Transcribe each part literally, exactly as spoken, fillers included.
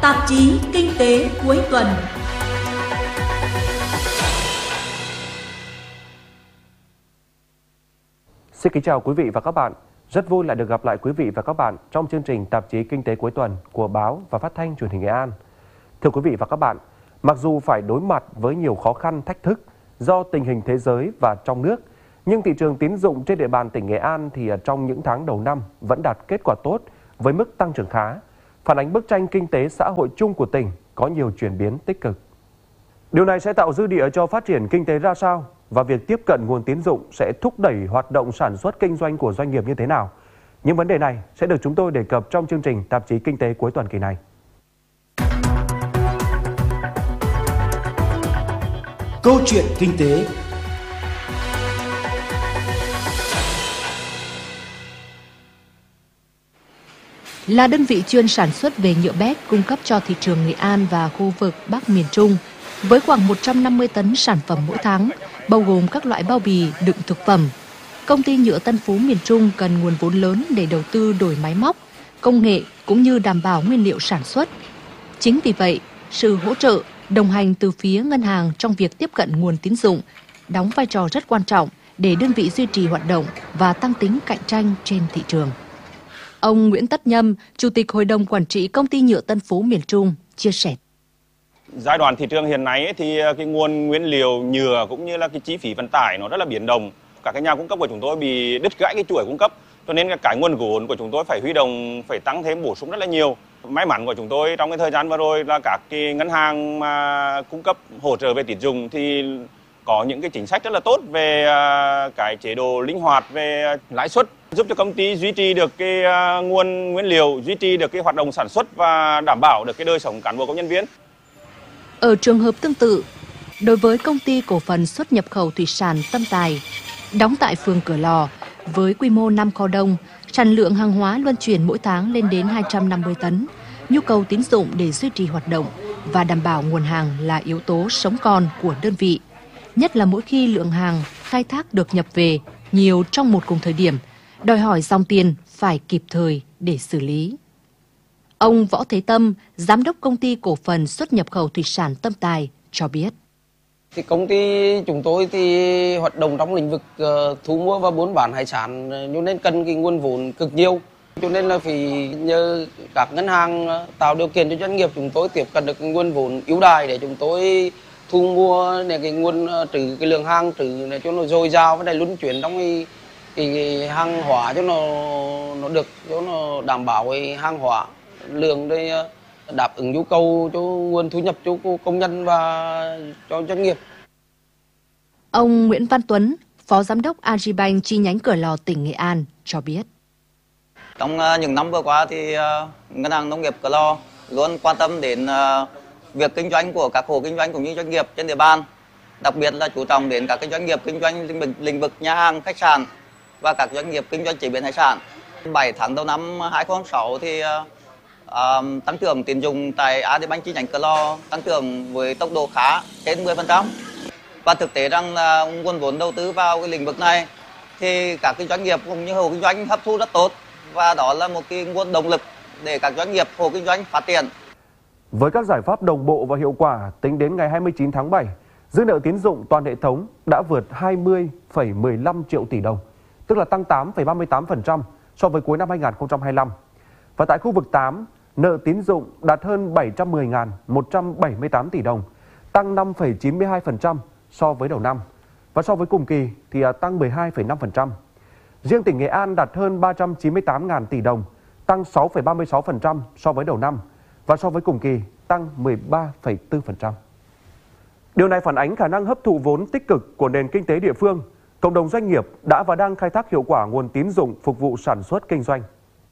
Tạp chí Kinh tế cuối tuần. Xin kính chào quý vị và các bạn. Rất vui lại được gặp lại quý vị và các bạn trong chương trình Tạp chí Kinh tế cuối tuần của báo và phát thanh truyền hình Nghệ An. Thưa quý vị và các bạn, mặc dù phải đối mặt với nhiều khó khăn, thách thức do tình hình thế giới và trong nước, nhưng thị trường tín dụng trên địa bàn tỉnh Nghệ An thì trong những tháng đầu năm vẫn đạt kết quả tốt với mức tăng trưởng khá, phản ánh bức tranh kinh tế xã hội chung của tỉnh có nhiều chuyển biến tích cực. Điều này sẽ tạo dư địa cho phát triển kinh tế ra sao? Và việc tiếp cận nguồn tín dụng sẽ thúc đẩy hoạt động sản xuất kinh doanh của doanh nghiệp như thế nào? Những vấn đề này sẽ được chúng tôi đề cập trong chương trình Tạp chí Kinh tế cuối tuần kỳ này. Câu chuyện kinh tế. Là đơn vị chuyên sản xuất về nhựa bét cung cấp cho thị trường Nghệ An và khu vực Bắc miền Trung, với khoảng một trăm năm mươi tấn sản phẩm mỗi tháng, bao gồm các loại bao bì, đựng thực phẩm. Công ty nhựa Tân Phú miền Trung cần nguồn vốn lớn để đầu tư đổi máy móc, công nghệ cũng như đảm bảo nguyên liệu sản xuất. Chính vì vậy, sự hỗ trợ, đồng hành từ phía ngân hàng trong việc tiếp cận nguồn tín dụng đóng vai trò rất quan trọng để đơn vị duy trì hoạt động và tăng tính cạnh tranh trên thị trường. Ông Nguyễn Tất Nhâm, Chủ tịch Hội đồng Quản trị Công ty nhựa Tân Phú miền Trung, chia sẻ. Giai đoạn thị trường hiện nay ấy, thì cái nguồn nguyên liệu nhựa cũng như là cái chi phí vận tải nó rất là biến động. Các cái nhà cung cấp của chúng tôi bị đứt gãy cái chuỗi cung cấp, cho nên cái nguồn vốn của chúng tôi phải huy động, phải tăng thêm bổ sung rất là nhiều. May mắn của chúng tôi trong cái thời gian vừa rồi là các cái ngân hàng mà cung cấp hỗ trợ về tín dụng thì có những cái chính sách rất là tốt về cái chế độ linh hoạt về lãi suất, giúp cho công ty duy trì được cái nguồn nguyên liệu, duy trì được cái hoạt động sản xuất và đảm bảo được cái đời sống cán bộ công nhân viên. Ở trường hợp tương tự, đối với công ty cổ phần xuất nhập khẩu thủy sản Tâm Tài, đóng tại phường Cửa Lò, với quy mô năm kho đông, sản lượng hàng hóa luân chuyển mỗi tháng lên đến hai trăm năm mươi tấn, nhu cầu tín dụng để duy trì hoạt động và đảm bảo nguồn hàng là yếu tố sống còn của đơn vị. Nhất là mỗi khi lượng hàng khai thác được nhập về nhiều trong một cùng thời điểm, đòi hỏi dòng tiền phải kịp thời để xử lý. Ông Võ Thế Tâm, Giám đốc Công ty Cổ phần Xuất nhập khẩu Thủy sản Tâm Tài cho biết. Thì công ty chúng tôi thì hoạt động trong lĩnh vực uh, thu mua và buôn bán hải sản, cho nên cần cái nguồn vốn cực nhiều. Cho nên là phải nhờ các ngân hàng tạo điều kiện cho doanh nghiệp chúng tôi tiếp cận được cái nguồn vốn ưu đãi để chúng tôi thu mua để cái nguồn trữ cái lượng hàng trữ để cho nó dồi dào và để luân chuyển trong cái, cái, cái hàng hóa cho nó nó được, cho nó đảm bảo cái hàng hóa lượng để đáp ứng nhu cầu cho nguồn thu nhập cho công nhân và cho doanh nghiệp. Ông Nguyễn Văn Tuấn, Phó Giám đốc Agribank chi nhánh Cửa Lò tỉnh Nghệ An cho biết. Trong những năm vừa qua thì Ngân hàng Nông nghiệp Cửa Lò luôn quan tâm đến việc kinh doanh của các hộ kinh doanh cũng như doanh nghiệp trên địa bàn, đặc biệt là chú trọng đến các cái doanh nghiệp kinh doanh lĩnh vực, lĩnh vực nhà hàng, khách sạn và các doanh nghiệp kinh doanh chế biến hải sản. bảy tháng đầu năm hai nghìn không trăm lẻ sáu thì uh, tăng trưởng tín dụng tại Agribank chi nhánh Cửa Lò tăng trưởng với tốc độ khá trên mười phần trăm. Và thực tế rằng là nguồn vốn đầu tư vào cái lĩnh vực này thì các cái doanh nghiệp cũng như hộ kinh doanh hấp thu rất tốt, và đó là một cái nguồn động lực để các doanh nghiệp hộ kinh doanh phát triển. Với các giải pháp đồng bộ và hiệu quả, tính đến ngày hai mươi chín tháng bảy, dư nợ tín dụng toàn hệ thống đã vượt hai mươi phẩy mười lăm triệu tỷ đồng, tức là tăng tám phẩy ba mươi tám phần trăm so với cuối năm hai nghìn không trăm hai mươi lăm. Và tại khu vực tám, nợ tín dụng đạt hơn bảy trăm mười nghìn một trăm bảy mươi tám tỷ đồng, tăng năm phẩy chín mươi hai phần trăm so với đầu năm. Và so với cùng kỳ thì tăng mười hai phẩy năm phần trăm. Riêng tỉnh Nghệ An đạt hơn ba trăm chín mươi tám nghìn tỷ đồng, tăng sáu phẩy ba mươi sáu phần trăm so với đầu năm. Và so với cùng kỳ tăng mười ba phẩy bốn phần trăm. Điều này phản ánh khả năng hấp thụ vốn tích cực của nền kinh tế địa phương. Cộng đồng doanh nghiệp đã và đang khai thác hiệu quả nguồn tín dụng phục vụ sản xuất kinh doanh.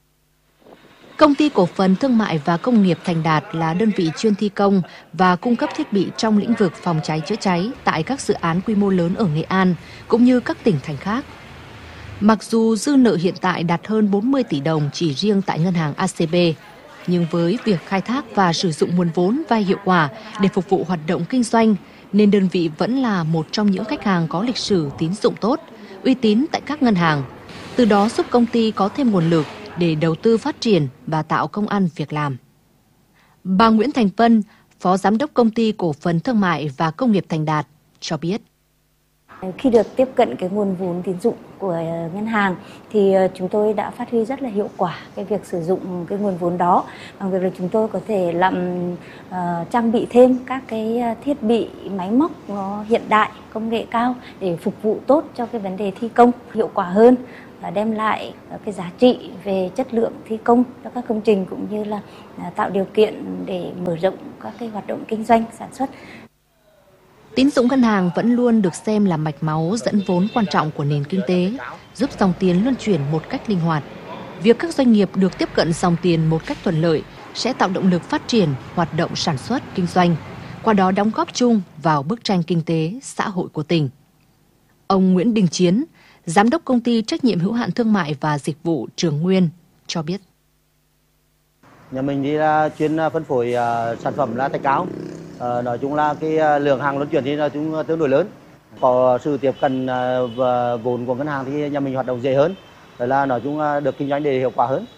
Công ty Cổ phần Thương mại và Công nghiệp Thành Đạt là đơn vị chuyên thi công và cung cấp thiết bị trong lĩnh vực phòng cháy chữa cháy tại các dự án quy mô lớn ở Nghệ An cũng như các tỉnh thành khác. Mặc dù dư nợ hiện tại đạt hơn bốn mươi tỷ đồng chỉ riêng tại ngân hàng a xê bê, nhưng với việc khai thác và sử dụng nguồn vốn vay hiệu quả để phục vụ hoạt động kinh doanh, nên đơn vị vẫn là một trong những khách hàng có lịch sử tín dụng tốt, uy tín tại các ngân hàng. Từ đó giúp công ty có thêm nguồn lực để đầu tư phát triển và tạo công ăn việc làm. Bà Nguyễn Thành Vân, Phó Giám đốc Công ty Cổ phần Thương mại và Công nghiệp Thành Đạt cho biết. Khi được tiếp cận cái nguồn vốn tín dụng của ngân hàng thì chúng tôi đã phát huy rất là hiệu quả cái việc sử dụng cái nguồn vốn đó bằng việc là chúng tôi có thể làm uh, trang bị thêm các cái thiết bị máy móc nó hiện đại, công nghệ cao để phục vụ tốt cho cái vấn đề thi công hiệu quả hơn và đem lại cái giá trị về chất lượng thi công cho các công trình cũng như là tạo điều kiện để mở rộng các cái hoạt động kinh doanh sản xuất. Tín dụng ngân hàng vẫn luôn được xem là mạch máu dẫn vốn quan trọng của nền kinh tế, giúp dòng tiền luân chuyển một cách linh hoạt. Việc các doanh nghiệp được tiếp cận dòng tiền một cách thuận lợi sẽ tạo động lực phát triển hoạt động sản xuất, kinh doanh, qua đó đóng góp chung vào bức tranh kinh tế, xã hội của tỉnh. Ông Nguyễn Đình Chiến, Giám đốc Công ty Trách nhiệm hữu hạn Thương mại và Dịch vụ Trường Nguyên cho biết. Nhà mình đi là chuyên phân phối uh, sản phẩm là thạch cao. Uh, nói chung là cái uh, lượng hàng luân chuyển thì là chúng tương đối lớn. Có sự tiếp cận uh, và vốn của ngân hàng thì nhà mình hoạt động dễ hơn. Đó là nói chung uh, được kinh doanh để hiệu quả hơn.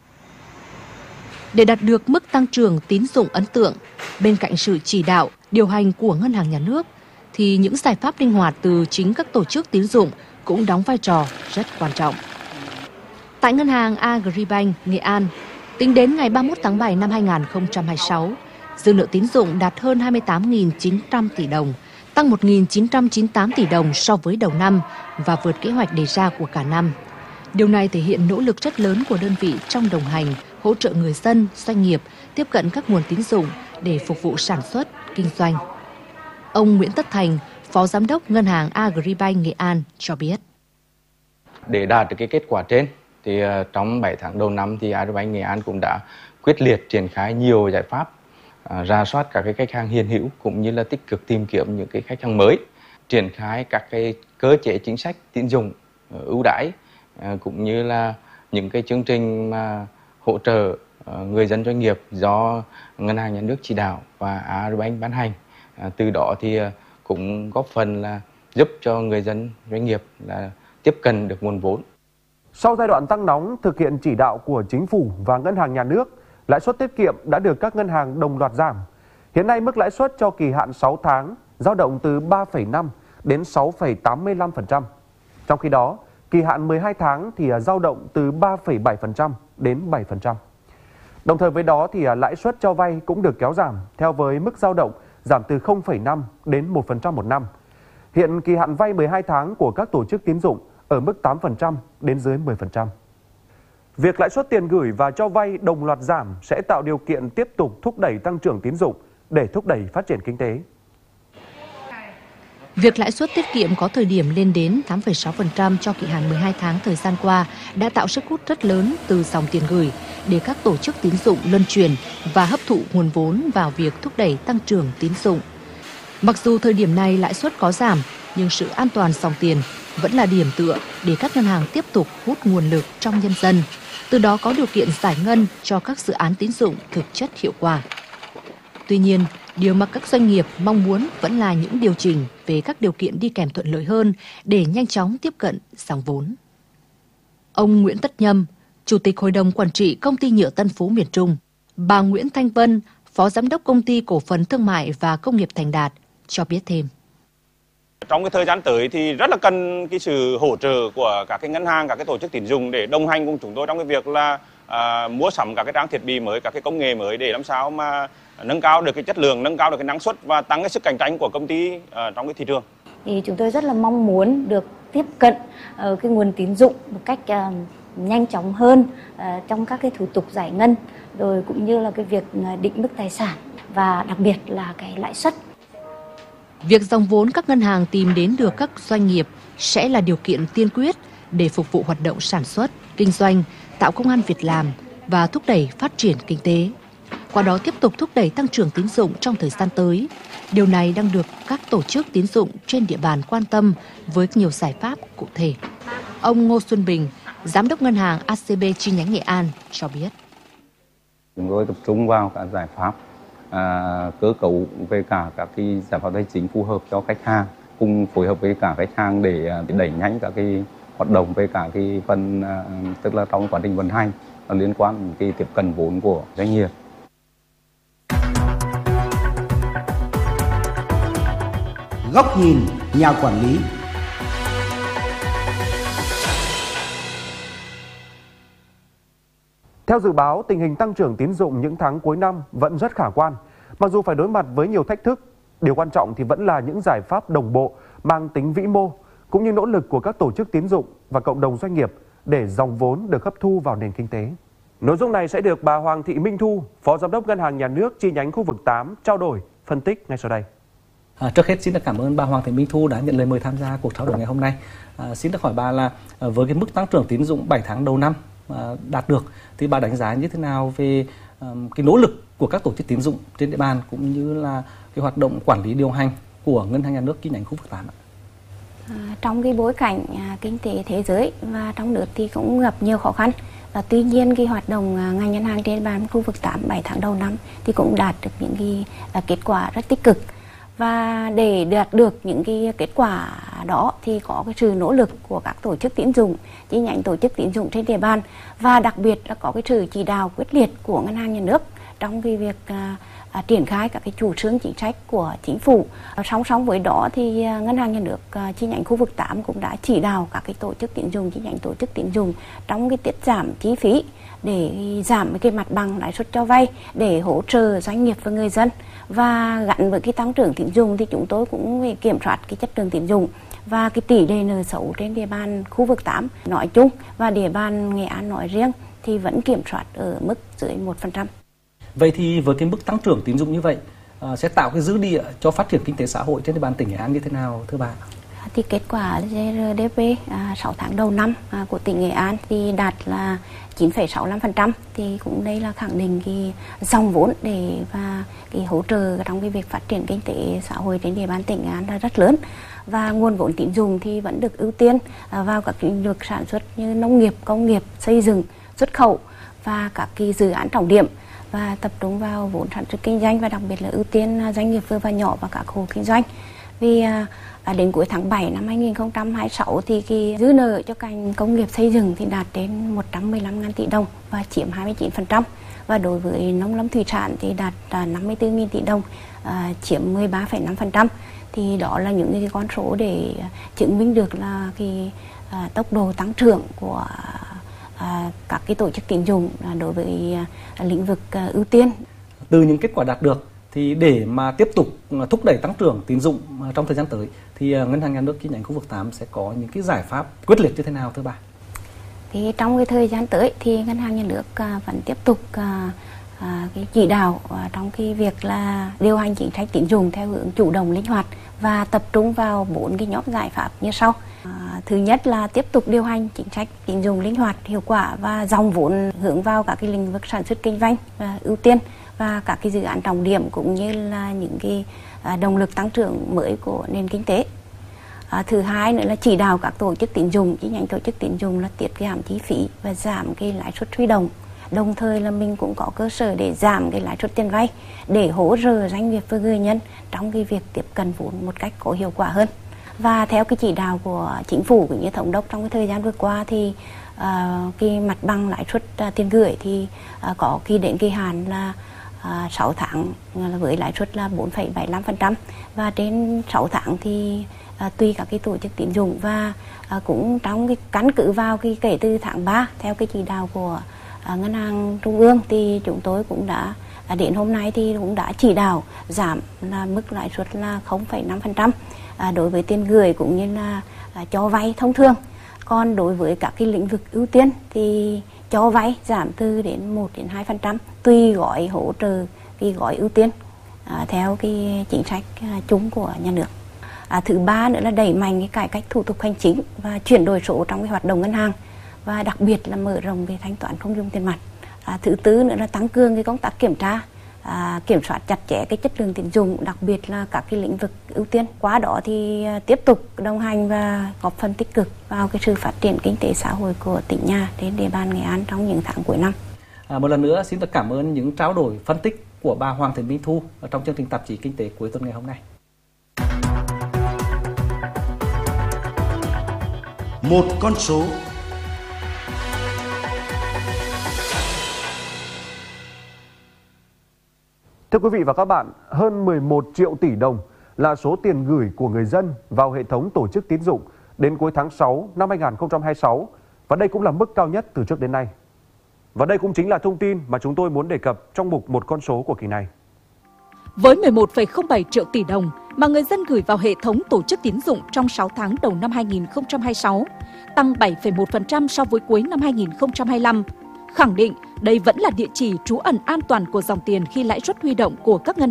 Để đạt được mức tăng trưởng tín dụng ấn tượng, bên cạnh sự chỉ đạo, điều hành của Ngân hàng Nhà nước, thì những giải pháp linh hoạt từ chính các tổ chức tín dụng cũng đóng vai trò rất quan trọng. Tại Ngân hàng Agribank Nghệ An, tính đến ngày ba mươi mốt tháng bảy năm hai nghìn không trăm hai mươi sáu, dư nợ tín dụng đạt hơn hai mươi tám nghìn chín trăm tỷ đồng, tăng một nghìn chín trăm chín mươi tám tỷ đồng so với đầu năm và vượt kế hoạch đề ra của cả năm. Điều này thể hiện nỗ lực rất lớn của đơn vị trong đồng hành, hỗ trợ người dân, doanh nghiệp tiếp cận các nguồn tín dụng để phục vụ sản xuất, kinh doanh. Ông Nguyễn Tất Thành, Phó Giám đốc Ngân hàng Agribank Nghệ An cho biết. Để đạt được cái kết quả trên, thì trong bảy tháng đầu năm thì Agribank Nghệ An cũng đã quyết liệt triển khai nhiều giải pháp, à, rà soát các cái khách hàng hiện hữu cũng như là tích cực tìm kiếm những cái khách hàng mới, triển khai các cái cơ chế chính sách tín dụng ưu đãi, à, cũng như là những cái chương trình mà hỗ trợ à, người dân doanh nghiệp do Ngân hàng Nhà nước chỉ đạo và Agribank ban hành. À, từ đó thì à, cũng góp phần là giúp cho người dân doanh nghiệp là tiếp cận được nguồn vốn. Sau giai đoạn tăng nóng thực hiện chỉ đạo của chính phủ và Ngân hàng Nhà nước, lãi suất tiết kiệm đã được các ngân hàng đồng loạt giảm. Hiện nay mức lãi suất cho kỳ hạn sáu tháng dao động từ ba phẩy năm đến sáu phẩy tám mươi lăm phần trăm. Trong khi đó, kỳ hạn mười hai tháng thì dao động từ ba phẩy bảy phần trăm đến bảy phần trăm. Đồng thời với đó thì lãi suất cho vay cũng được kéo giảm theo với mức dao động giảm từ không phẩy năm đến một phần trăm một năm. Hiện kỳ hạn vay mười hai tháng của các tổ chức tín dụng ở mức tám phần trăm đến dưới mười phần trăm. Việc lãi suất tiền gửi và cho vay đồng loạt giảm sẽ tạo điều kiện tiếp tục thúc đẩy tăng trưởng tín dụng để thúc đẩy phát triển kinh tế. Việc lãi suất tiết kiệm có thời điểm lên đến tám phẩy sáu phần trăm cho kỳ hạn mười hai tháng thời gian qua đã tạo sức hút rất lớn từ dòng tiền gửi để các tổ chức tín dụng luân chuyển và hấp thụ nguồn vốn vào việc thúc đẩy tăng trưởng tín dụng. Mặc dù thời điểm này lãi suất có giảm, nhưng sự an toàn dòng tiền vẫn là điểm tựa để các ngân hàng tiếp tục hút nguồn lực trong nhân dân, từ đó có điều kiện giải ngân cho các dự án tín dụng thực chất hiệu quả. Tuy nhiên, điều mà các doanh nghiệp mong muốn vẫn là những điều chỉnh về các điều kiện đi kèm thuận lợi hơn để nhanh chóng tiếp cận dòng vốn. Ông Nguyễn Tất Nhâm, Chủ tịch Hội đồng Quản trị Công ty Nhựa Tân Phú Miền Trung, bà Nguyễn Thanh Vân, Phó Giám đốc Công ty Cổ phần Thương mại và Công nghiệp Thành Đạt cho biết thêm. Trong cái thời gian tới thì rất là cần cái sự hỗ trợ của các cái ngân hàng, các cái tổ chức tín dụng để đồng hành cùng chúng tôi trong cái việc là à, mua sắm các cái trang thiết bị mới, các cái công nghệ mới để làm sao mà nâng cao được cái chất lượng, nâng cao được cái năng suất và tăng cái sức cạnh tranh của công ty à, trong cái thị trường. Thì chúng tôi rất là mong muốn được tiếp cận uh, cái nguồn tín dụng một cách uh, nhanh chóng hơn uh, trong các cái thủ tục giải ngân, rồi cũng như là cái việc định mức tài sản và đặc biệt là cái lãi suất. Việc dòng vốn các ngân hàng tìm đến được các doanh nghiệp sẽ là điều kiện tiên quyết để phục vụ hoạt động sản xuất, kinh doanh, tạo công ăn việc làm và thúc đẩy phát triển kinh tế. Qua đó tiếp tục thúc đẩy tăng trưởng tín dụng trong thời gian tới. Điều này đang được các tổ chức tín dụng trên địa bàn quan tâm với nhiều giải pháp cụ thể. Ông Ngô Xuân Bình, Giám đốc Ngân hàng a xê bê chi nhánh Nghệ An cho biết. Chúng tôi tập trung vào các giải pháp à, cơ cấu về cả các cái giải pháp tài chính phù hợp cho khách hàng, cùng phối hợp với cả khách hàng để, để đẩy nhanh các cái hoạt động về cả cái phần à, tức là trong quá trình vận hành liên quan đến cái tiếp cận vốn của doanh nghiệp. Góc nhìn nhà quản lý. Theo dự báo, tình hình tăng trưởng tín dụng những tháng cuối năm vẫn rất khả quan. Mặc dù phải đối mặt với nhiều thách thức, điều quan trọng thì vẫn là những giải pháp đồng bộ mang tính vĩ mô, cũng như nỗ lực của các tổ chức tín dụng và cộng đồng doanh nghiệp để dòng vốn được hấp thu vào nền kinh tế. Nội dung này sẽ được bà Hoàng Thị Minh Thu, Phó Giám đốc Ngân hàng Nhà nước chi nhánh khu vực tám trao đổi, phân tích ngay sau đây. À, trước hết xin được cảm ơn bà Hoàng Thị Minh Thu đã nhận lời mời tham gia cuộc trao đổi ngày hôm nay. À, xin được hỏi bà là à, với cái mức tăng trưởng tín dụng bảy tháng đầu năm à, đạt được thì bà đánh giá như thế nào về à, cái nỗ lực của các tổ chức tín dụng trên địa bàn cũng như là cái hoạt động quản lý điều hành của Ngân hàng Nhà nước chi nhánh khu vực tám ạ? À, trong cái bối cảnh à, kinh tế thế giới và trong nước thì cũng gặp nhiều khó khăn. Và tuy nhiên cái hoạt động à, ngành ngân hàng trên địa bàn khu vực tám bảy tháng đầu năm thì cũng đạt được những cái à, kết quả rất tích cực. Và để đạt được những cái kết quả đó thì có cái sự nỗ lực của các tổ chức tín dụng, chi nhánh tổ chức tín dụng trên địa bàn, và đặc biệt là có cái sự chỉ đạo quyết liệt của Ngân hàng Nhà nước trong cái việc à, à, triển khai các cái chủ trương chính sách của chính phủ. À, song song với đó thì à, Ngân hàng Nhà nước à, chi nhánh khu vực tám cũng đã chỉ đạo các cái tổ chức tín dụng, chi nhánh tổ chức tín dụng trong cái tiết giảm chi phí để giảm cái mặt bằng lãi suất cho vay để hỗ trợ doanh nghiệp và người dân. Và gắn với cái tăng trưởng tín dụng thì chúng tôi cũng phải kiểm soát cái chất lượng tín dụng và cái tỷ lệ nợ xấu trên địa bàn khu vực tám nói chung và địa bàn Nghệ An nói riêng thì vẫn kiểm soát ở mức dưới một phần trăm. Vậy thì với cái mức tăng trưởng tín dụng như vậy uh, sẽ tạo cái dư địa cho phát triển kinh tế xã hội trên địa bàn tỉnh Nghệ An như thế nào thưa bà? Thì kết quả giê rờ đê pê à, sáu tháng đầu năm à, của tỉnh Nghệ An thì đạt là chín phẩy sáu mươi lăm phần trăm, thì cũng đây là khẳng định cái dòng vốn để và cái hỗ trợ trong cái việc phát triển kinh tế xã hội trên địa bàn tỉnh Nghệ An là rất lớn. Và nguồn vốn tín dụng thì vẫn được ưu tiên à, vào các lĩnh vực sản xuất như nông nghiệp, công nghiệp, xây dựng, xuất khẩu và các cái dự án trọng điểm, và tập trung vào vốn sản xuất kinh doanh và đặc biệt là ưu tiên doanh nghiệp vừa và nhỏ và các hộ kinh doanh. Vì à, đến cuối tháng bảy năm hai nghìn không trăm hai mươi sáu thì cái dư nợ cho ngành công nghiệp xây dựng thì đạt đến một trăm mười lăm nghìn tỷ đồng và chiếm hai mươi chín phần trăm. Và đối với nông lâm thủy sản thì đạt năm mươi tư nghìn tỷ đồng, à, chiếm mười ba phẩy năm phần trăm. Thì đó là những cái con số để chứng minh được là cái à, tốc độ tăng trưởng của à, các cái tổ chức tín dụng đối với à, lĩnh vực à, ưu tiên. Từ những kết quả đạt được thì để mà tiếp tục thúc đẩy tăng trưởng tín dụng trong thời gian tới thì Ngân hàng Nhà nước chi nhánh khu vực tám sẽ có những cái giải pháp quyết liệt như thế nào thưa bà? Thì trong cái thời gian tới thì Ngân hàng Nhà nước vẫn tiếp tục cái chỉ đạo trong cái việc là điều hành chính sách tín dụng theo hướng chủ động linh hoạt và tập trung vào bốn cái nhóm giải pháp như sau. À, thứ nhất là tiếp tục điều hành chính sách tín dụng linh hoạt, hiệu quả và dòng vốn hướng vào các cái lĩnh vực sản xuất kinh doanh và ưu tiên và các cái dự án trọng điểm cũng như là những cái à, động lực tăng trưởng mới của nền kinh tế. À, thứ hai nữa là chỉ đạo các tổ chức tín dụng, chi nhánh tổ chức tín dụng là tiết giảm chi phí và giảm cái lãi suất huy động. Đồng thời là mình cũng có cơ sở để giảm cái lãi suất tiền vay để hỗ trợ doanh nghiệp và người dân trong cái việc tiếp cận vốn một cách có hiệu quả hơn. Và theo cái chỉ đạo của chính phủ cũng như thống đốc trong cái thời gian vừa qua thì uh, cái mặt bằng lãi suất uh, tiền gửi thì uh, có khi đến kỳ hạn là uh, sáu tháng uh, với lãi suất là bốn phẩy bảy mươi lăm phần trăm, và trên sáu tháng thì uh, tùy các cái tổ chức tín dụng, và uh, cũng trong cái căn cứ vào cái kể từ tháng ba theo cái chỉ đạo của uh, Ngân hàng Trung ương thì chúng tôi cũng đã uh, đến hôm nay thì cũng đã chỉ đạo giảm là mức lãi suất là không phẩy năm phần trăm À, đối với tiền gửi cũng như là à, cho vay thông thường. Còn đối với các cái lĩnh vực ưu tiên thì cho vay giảm từ đến một đến hai phần trăm tùy gói hỗ trợ cái gói ưu tiên à, theo cái chính sách à, chung của nhà nước. À, thứ ba nữa là đẩy mạnh cái cải cách thủ tục hành chính và chuyển đổi số trong cái hoạt động ngân hàng, và đặc biệt là mở rộng về thanh toán không dùng tiền mặt. À, thứ tư nữa là tăng cường cái công tác kiểm tra, À, kiểm soát chặt chẽ cái chất lượng tín dụng, đặc biệt là các cái lĩnh vực ưu tiên. Qua đó thì à, tiếp tục đồng hành và góp phần tích cực vào cái sự phát triển kinh tế xã hội của tỉnh nhà trên địa bàn Nghệ An trong những tháng cuối năm. À, một lần nữa xin được cảm ơn những trao đổi phân tích của bà Hoàng Thị Minh Thu ở trong chương trình tạp chí Kinh tế cuối tuần ngày hôm nay. Một con số. Thưa quý vị và các bạn, hơn mười một triệu tỷ đồng là số tiền gửi của người dân vào hệ thống tổ chức tín dụng đến cuối tháng sáu năm hai nghìn không trăm hai mươi sáu, và đây cũng là mức cao nhất từ trước đến nay. Và đây cũng chính là thông tin mà chúng tôi muốn đề cập trong mục Một con số của kỳ này. Với mười một phẩy không bảy triệu tỷ đồng mà người dân gửi vào hệ thống tổ chức tín dụng trong sáu tháng đầu năm hai nghìn không trăm hai mươi sáu, tăng bảy phẩy một phần trăm so với cuối năm hai nghìn không trăm hai mươi lăm, khẳng định đây vẫn là địa chỉ trú ẩn an toàn của dòng tiền khi lãi suất huy động của các ngân